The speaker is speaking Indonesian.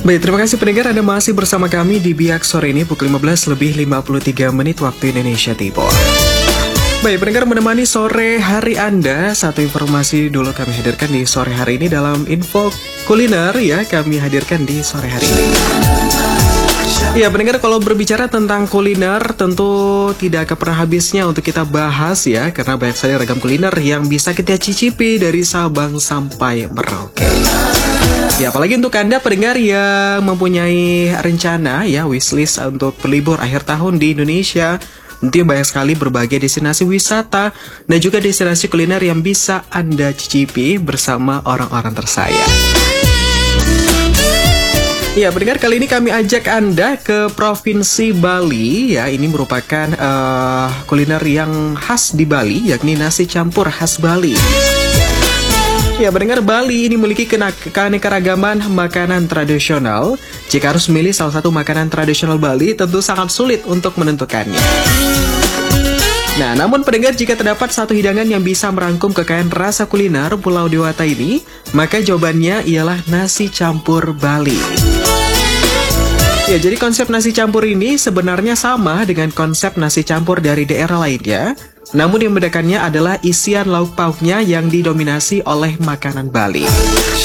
Baik, terima kasih pendengar, Anda masih bersama kami di Biak sore ini pukul 15 lebih 53 menit waktu Indonesia Timur. Baik, pendengar, menemani sore hari Anda, satu informasi dulu kami hadirkan di sore hari ini dalam info kuliner ya, kami hadirkan di sore hari ini. Ya, pendengar, kalau berbicara tentang kuliner tentu tidak akan pernah habisnya untuk kita bahas ya, karena banyak sekali ragam kuliner yang bisa kita cicipi dari Sabang sampai Merauke. Ya, apalagi untuk Anda pendengar yang mempunyai rencana ya wishlist untuk berlibur akhir tahun di Indonesia. Tentunya banyak sekali berbagai destinasi wisata dan juga destinasi kuliner yang bisa Anda cicipi bersama orang-orang tersayang. Ya, pendengar, kali ini kami ajak Anda ke Provinsi Bali ya. Ini merupakan kuliner yang khas di Bali, yakni nasi campur khas Bali. Ya, pendengar, Bali ini memiliki keanekaragaman makanan tradisional. Jika harus memilih salah satu makanan tradisional Bali, tentu sangat sulit untuk menentukannya. Nah, namun pendengar, jika terdapat satu hidangan yang bisa merangkum kekayaan rasa kuliner Pulau Dewata ini, maka jawabannya ialah nasi campur Bali. Ya, jadi konsep nasi campur ini sebenarnya sama dengan konsep nasi campur dari daerah lainnya. Namun yang membedakannya adalah isian lauk pauknya yang didominasi oleh makanan Bali.